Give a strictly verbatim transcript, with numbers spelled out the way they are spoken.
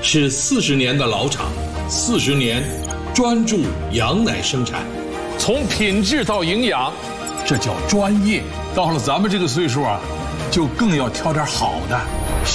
是四十年的老厂，四十年专注羊奶生产， 从品质到营养，这叫专业。到了咱们这个岁数啊，就更要挑点好的。